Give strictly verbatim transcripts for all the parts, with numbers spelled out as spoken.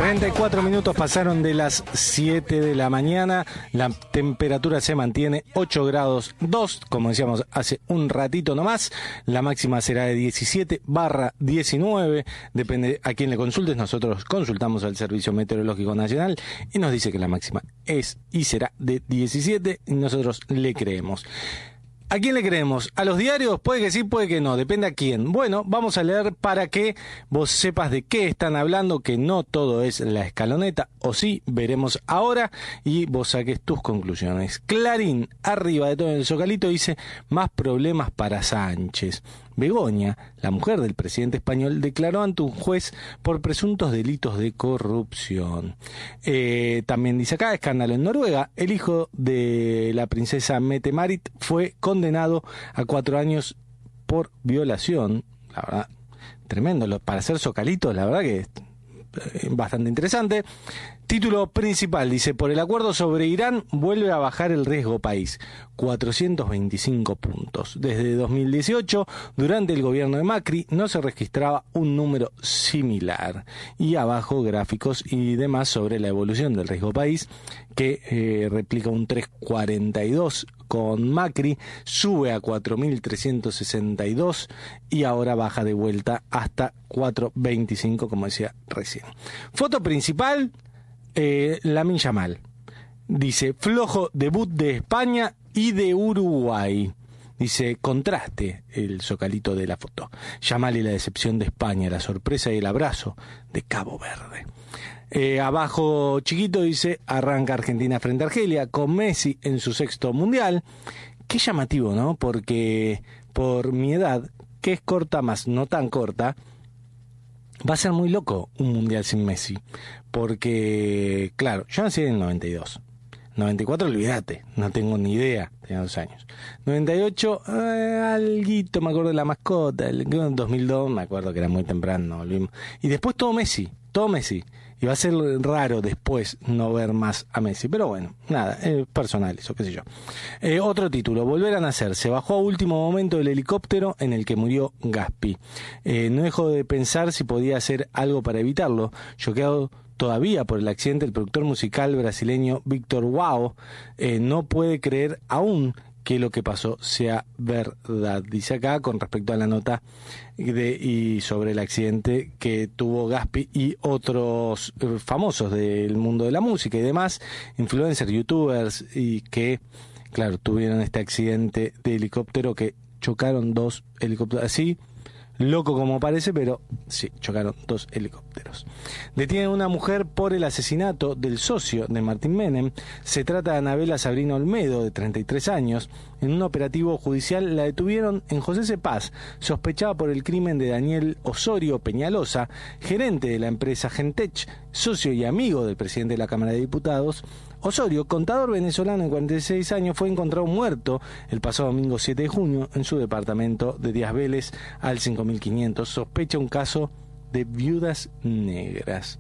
treinta y cuatro minutos pasaron de las siete de la mañana. La temperatura se mantiene ocho grados dos, como decíamos hace un ratito nomás. La máxima será de diecisiete barra diecinueve. Depende a quién le consultes. Nosotros consultamos al Servicio Meteorológico Nacional y nos dice que la máxima es y será de diecisiete y nosotros le creemos. ¿A quién le creemos? ¿A los diarios? Puede que sí, puede que no, depende a quién. Bueno, vamos a leer para que vos sepas de qué están hablando, que no todo es la escaloneta, o sí, veremos ahora, y vos saques tus conclusiones. Clarín, arriba de todo en el Zocalito, dice, más problemas para Sánchez. Begoña, la mujer del presidente español, declaró ante un juez por presuntos delitos de corrupción. Eh, también dice acá, escándalo en Noruega, el hijo de la princesa Mette-Marit fue condenado a cuatro años por violación. La verdad, tremendo, para hacer Zocalito, la verdad que es bastante interesante. Título principal, dice, por el acuerdo sobre Irán vuelve a bajar el riesgo país, cuatrocientos veinticinco puntos. Desde dos mil dieciocho, durante el gobierno de Macri, no se registraba un número similar. Y abajo gráficos y demás sobre la evolución del riesgo país, que eh, replica un tres coma cuarenta y dos con Macri, sube a cuatro mil trescientos sesenta y dos y ahora baja de vuelta hasta cuatro coma veinticinco, como decía recién. Foto principal, Eh, Lamine Yamal. Dice, flojo debut de España y de Uruguay. Dice, contraste el Zocalito de la foto. Yamal y la decepción de España, la sorpresa y el abrazo de Cabo Verde. Eh, abajo chiquito dice, arranca Argentina frente a Argelia con Messi en su sexto mundial. Qué llamativo, ¿no? Porque por mi edad, que es corta más no tan corta, va a ser muy loco un mundial sin Messi, porque, claro, yo nací en el noventa y dos, noventa y cuatro, olvídate, no tengo ni idea, tenía dos años, noventa y ocho, eh, alguito, me acuerdo de la mascota, el dos mil dos, me acuerdo que era muy temprano, volvimos, y después todo Messi, todo Messi, y va a ser raro después no ver más a Messi, pero bueno, nada, es personal eso, qué sé yo. Eh, otro título, volver a nacer, se bajó a último momento del helicóptero en el que murió Gaspi. Eh, no dejo de pensar si podía hacer algo para evitarlo, choqueado todavía por el accidente, el productor musical brasileño Víctor Wow eh, no puede creer aún que lo que pasó sea verdad. Dice acá con respecto a la nota de, y sobre el accidente que tuvo Gaspi y otros eh, famosos del mundo de la música y demás, influencers, youtubers, y que, claro, tuvieron este accidente de helicóptero, que chocaron dos helicópteros, así loco como parece, pero sí, chocaron dos helicópteros. Detienen a una mujer por el asesinato del socio de Martín Menem. Se trata de Anabela Sabrina Olmedo, de treinta y tres años. En un operativo judicial la detuvieron en José Cepaz, sospechada por el crimen de Daniel Osorio Peñalosa, gerente de la empresa Gentech, socio y amigo del presidente de la Cámara de Diputados. Osorio, contador venezolano de cuarenta y seis años, fue encontrado muerto el pasado domingo siete de junio en su departamento de Díaz Vélez al cinco mil quinientos. Sospecha un caso de viudas negras.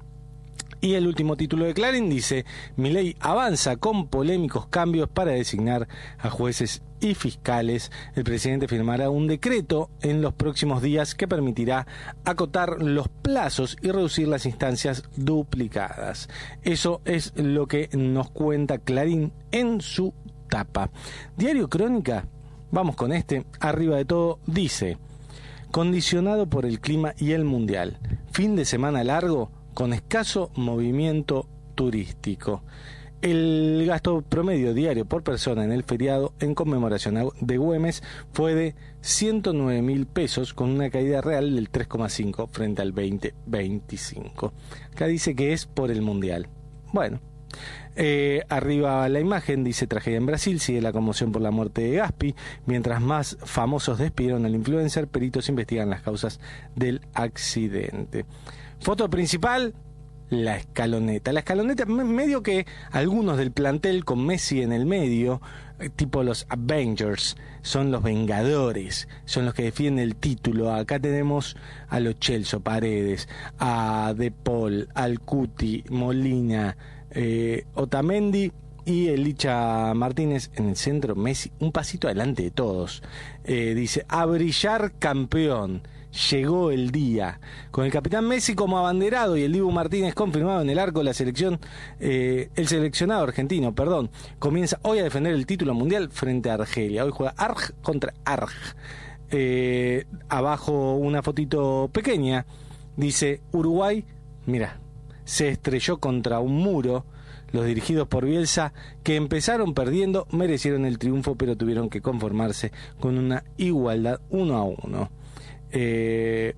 Y el último título de Clarín dice, Milei avanza con polémicos cambios para designar a jueces y fiscales. El presidente firmará un decreto en los próximos días que permitirá acotar los plazos y reducir las instancias duplicadas. Eso es lo que nos cuenta Clarín en su tapa. Diario Crónica, vamos con este, arriba de todo, dice, condicionado por el clima y el mundial, fin de semana largo con escaso movimiento turístico. El gasto promedio diario por persona en el feriado en conmemoración de Güemes fue de ciento nueve mil pesos, con una caída real del tres coma cinco frente al veinte veinticinco. Acá dice que es por el mundial. Bueno, eh, arriba la imagen dice, tragedia en Brasil, sigue la conmoción por la muerte de Gaspi. Mientras más famosos despidieron al influencer, peritos investigan las causas del accidente. Foto principal, la escaloneta. La escaloneta, medio que algunos del plantel con Messi en el medio, tipo los Avengers, son los Vengadores, son los que defienden el título. Acá tenemos a Lo Celso, Paredes, a De Paul, al Cuti, Molina, eh, Otamendi y el Licha Martínez en el centro. Messi un pasito adelante de todos. Eh, dice, a brillar campeón. llegó el día. Con el capitán Messi como abanderado y el Dibu Martínez confirmado en el arco, la selección, eh, el seleccionado argentino, perdón, comienza hoy a defender el título mundial frente a Argelia. Hoy juega Arg contra Arg. Eh, abajo una fotito pequeña, dice Uruguay, mira, se estrelló contra un muro. Los dirigidos por Bielsa, que empezaron perdiendo, merecieron el triunfo, pero tuvieron que conformarse con una igualdad uno a uno. Eh,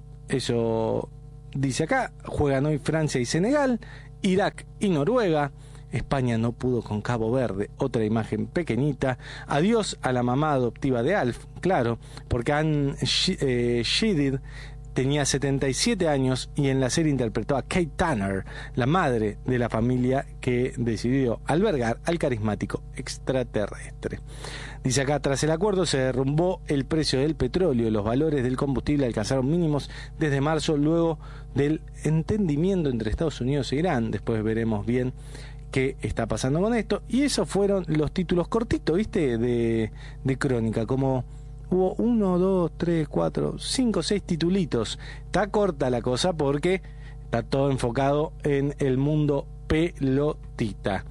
eso dice acá. Juegan hoy Francia y Senegal, Irak y Noruega. España no pudo con Cabo Verde, otra imagen pequeñita. Adiós a la mamá adoptiva de Alf, claro, porque Anne eh, Sheedid tenía setenta y siete años y en la serie interpretó a Kate Tanner, la madre de la familia que decidió albergar al carismático extraterrestre. Dice acá, tras el acuerdo se derrumbó el precio del petróleo, los valores del combustible alcanzaron mínimos desde marzo, luego del entendimiento entre Estados Unidos e Irán. Después veremos bien qué está pasando con esto. Y esos fueron los títulos cortitos, ¿viste? De, de Crónica, como hubo uno, dos, tres, cuatro, cinco, seis titulitos. Está corta la cosa porque está todo enfocado en el mundo pelotita.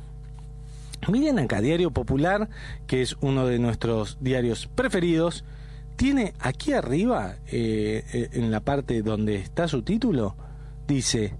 Miren acá, Diario Popular, que es uno de nuestros diarios preferidos, tiene aquí arriba, eh, en la parte donde está su título, dice: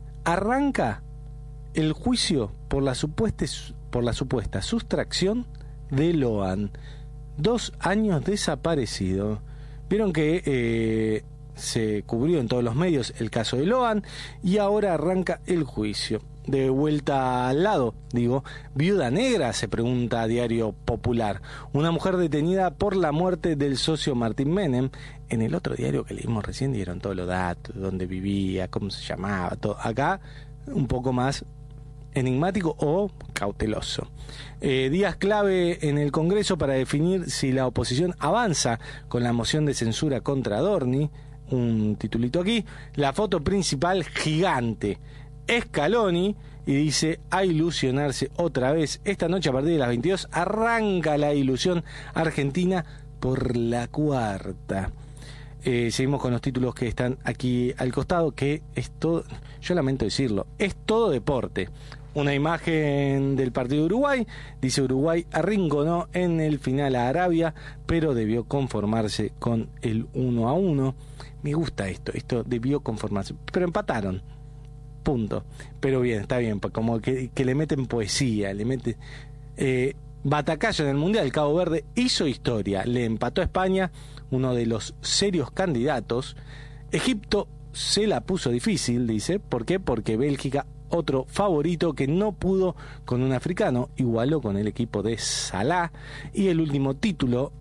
arranca el juicio por la supuesta, por la supuesta sustracción de Lohan. Dos años desaparecido. Vieron que eh, se cubrió en todos los medios el caso de Lohan y ahora arranca el juicio. De vuelta al lado, digo, viuda negra, se pregunta Diario Popular. Una mujer detenida por la muerte del socio Martín Menem. En el otro diario que leímos recién dieron todos los datos, dónde vivía, cómo se llamaba, todo. Acá un poco más enigmático o cauteloso. Eh, días clave en el Congreso para definir si la oposición avanza con la moción de censura contra Adorni. Un titulito aquí. La foto principal gigante. Scaloni, y dice: a ilusionarse otra vez. Esta noche a partir de las veintidós arranca la ilusión argentina por la cuarta. Eh, seguimos con los títulos que están aquí al costado, que es todo, yo lamento decirlo, es todo deporte. Una imagen del partido de Uruguay, dice: Uruguay arrinconó en el final a Arabia, pero debió conformarse con el uno a uno. Me gusta esto, esto debió conformarse, pero empataron, punto. Pero bien, está bien, como que, que le meten poesía, le meten... Eh, batacazo en el Mundial, Cabo Verde hizo historia, le empató a España, uno de los serios candidatos. Egipto se la puso difícil, dice. ¿Por qué? Porque Bélgica, otro favorito que no pudo con un africano, igualó con el equipo de Salah. Y el último título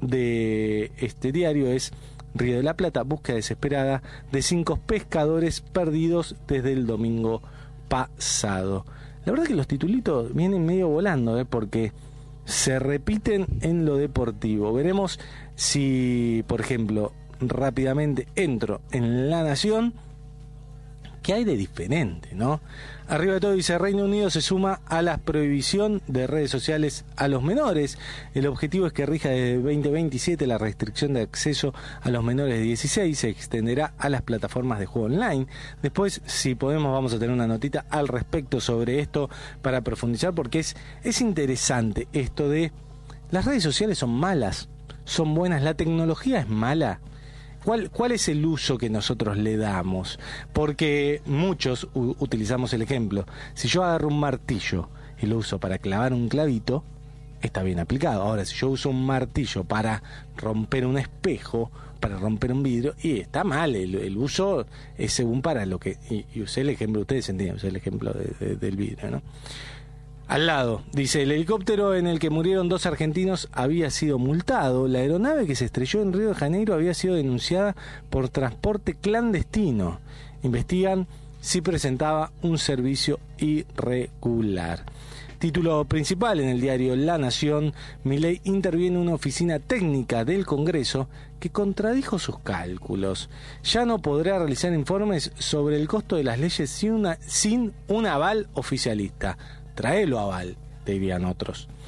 de este diario es: Río de la Plata, búsqueda desesperada de cinco pescadores perdidos desde el domingo pasado. La verdad que los titulitos vienen medio volando, ¿eh? Porque se repiten en lo deportivo. Veremos si, por ejemplo, rápidamente entro en La Nación, ¿qué hay de diferente, no? Arriba de todo dice: Reino Unido se suma a la prohibición de redes sociales a los menores. El objetivo es que rija desde veinte veintisiete la restricción de acceso a los menores de dieciséis. Se extenderá a las plataformas de juego online. Después, si podemos, vamos a tener una notita al respecto sobre esto para profundizar, porque es, es interesante esto de las redes sociales son malas, son buenas, la tecnología es mala. ¿Cuál, ¿Cuál es el uso que nosotros le damos? Porque muchos u- utilizamos el ejemplo. Si yo agarro un martillo y lo uso para clavar un clavito, está bien aplicado. Ahora, si yo uso un martillo para romper un espejo, para romper un vidrio, y está mal. El, el uso es según para lo que... Y, y usé el ejemplo, ustedes entienden, usé el ejemplo de, de, del vidrio, ¿no? Al lado, dice: el helicóptero en el que murieron dos argentinos había sido multado. La aeronave que se estrelló en Río de Janeiro había sido denunciada por transporte clandestino. Investigan si presentaba un servicio irregular. Título principal en el diario La Nación: Milei interviene en una oficina técnica del Congreso que contradijo sus cálculos. Ya no podrá realizar informes sobre el costo de las leyes sin, una, sin un aval oficialista. Traelo aval, dirían otros.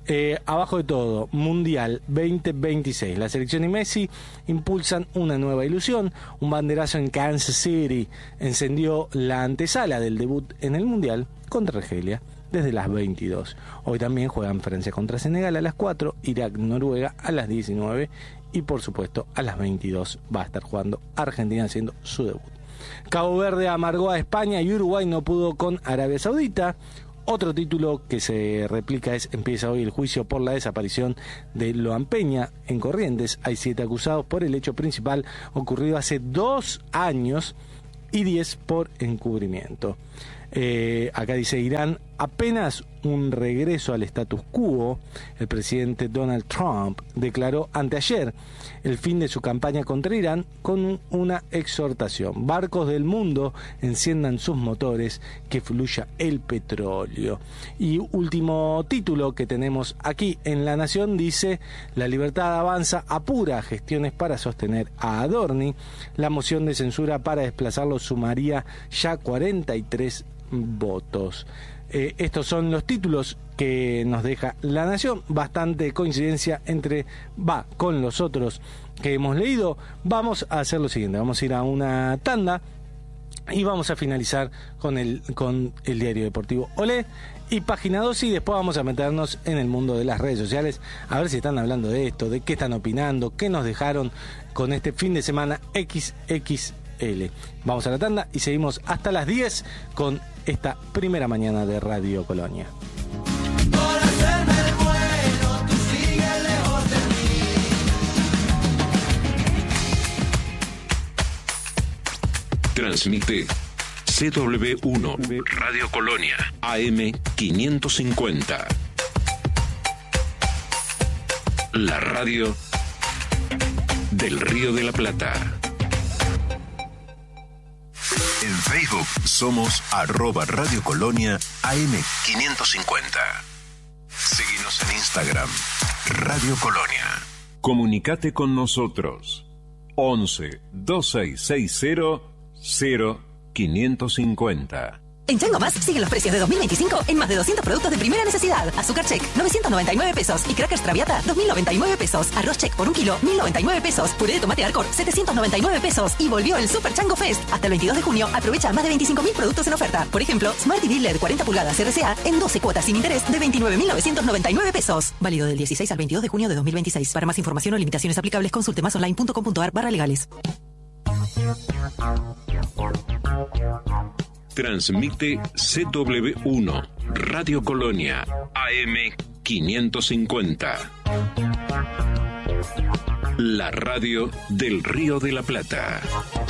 Eh, abajo de todo, Mundial veinte veintiséis. La selección y Messi impulsan una nueva ilusión. Un banderazo en Kansas City encendió la antesala del debut en el Mundial contra Argelia desde las veintidós. Hoy también juegan Francia contra Senegal a las cuatro, Irak-Noruega a las diecinueve y por supuesto a las veintidós va a estar jugando Argentina haciendo su debut. Cabo Verde amargó a España y Uruguay no pudo con Arabia Saudita. Otro título que se replica es: empieza hoy el juicio por la desaparición de Loan Peña en Corrientes. Hay siete acusados por el hecho principal ocurrido hace dos años y diez por encubrimiento. Eh, acá dice Irán, apenas un regreso al status quo. El presidente Donald Trump declaró anteayer el fin de su campaña contra Irán con una exhortación: barcos del mundo, enciendan sus motores, que fluya el petróleo. Y último título que tenemos aquí en La Nación dice: la libertad avanza, apura gestiones para sostener a Adorni. La moción de censura para desplazarlo sumaría ya cuarenta y tres votos. Eh, estos son los títulos que nos deja La Nación. Bastante coincidencia entre va con los otros que hemos leído. Vamos a hacer lo siguiente: vamos a ir a una tanda y vamos a finalizar con el con el diario deportivo Olé y Página dos, y después vamos a meternos en el mundo de las redes sociales a ver si están hablando de esto, de qué están opinando, qué nos dejaron con este fin de semana equis equis ele. Vamos a la tanda y seguimos hasta las diez con esta primera mañana de Radio Colonia. Transmite C W uno Radio Colonia A M quinientos cincuenta. La radio del Río de la Plata. En Facebook somos arroba Radio Colonia A M quinientos cincuenta. Seguinos en Instagram, Radio Colonia. Comunicate con nosotros. once, veintiséis sesenta, cero, quinientos cincuenta. En Chango Más siguen los precios de dos mil veinticinco en más de doscientos productos de primera necesidad. Azúcar Check, novecientos noventa y nueve pesos. Y Crackers Traviata, dos mil noventa y nueve pesos. Arroz Check por un kilo, mil noventa y nueve pesos. Puré de tomate Arcor, setecientos noventa y nueve pesos. Y volvió el Super Chango Fest. Hasta el veintidós de junio aprovecha más de veinticinco mil productos en oferta. Por ejemplo, Smart T V L E D cuarenta pulgadas R C A en doce cuotas sin interés de veintinueve mil novecientos noventa y nueve pesos. Válido del dieciséis al veintidós de junio de dos mil veintiséis. Para más información o limitaciones aplicables, consulte más online punto com punto a r barra legales. Transmite C W uno Radio Colonia A M quinientos cincuenta. La radio del Río de la Plata.